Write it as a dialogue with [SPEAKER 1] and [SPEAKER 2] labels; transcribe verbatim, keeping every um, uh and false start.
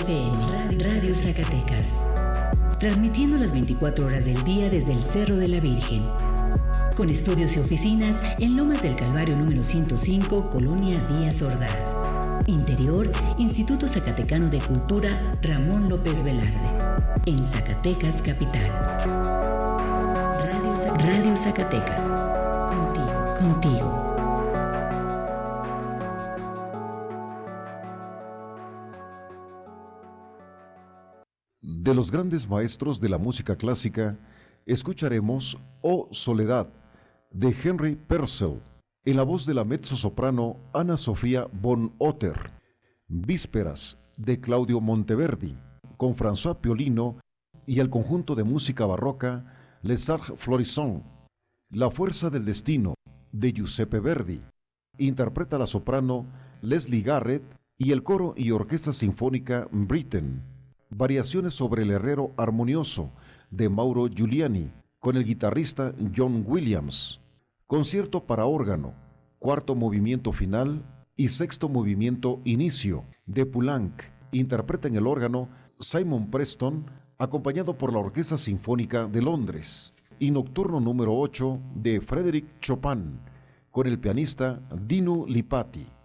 [SPEAKER 1] F M, Radio Zacatecas. Transmitiendo las veinticuatro horas del día desde el Cerro de la Virgen. Con estudios y oficinas en Lomas del Calvario número ciento cinco, Colonia Díaz Ordaz. Interior, Instituto Zacatecano de Cultura Ramón López Velarde. En Zacatecas, capital. Radio, Zac- Radio Zacatecas. Contigo, contigo.
[SPEAKER 2] De los grandes maestros de la música clásica, escucharemos Oh Soledad, de Henry Purcell, en la voz de la mezzosoprano Ana Sofía von Otter. Vísperas, de Claudio Monteverdi, con François Piolino y el conjunto de música barroca Les Arts Florissants. La Fuerza del Destino, de Giuseppe Verdi. Interpreta la soprano Leslie Garrett y el coro y orquesta sinfónica Britten. Variaciones sobre el herrero armonioso, de Mauro Giuliani, con el guitarrista John Williams. Concierto para órgano, cuarto movimiento final y sexto movimiento inicio, de Poulenc. Interpreta en el órgano Simon Preston, acompañado por la Orquesta Sinfónica de Londres. Y Nocturno número ocho, de Frédéric Chopin, con el pianista Dinu Lipati.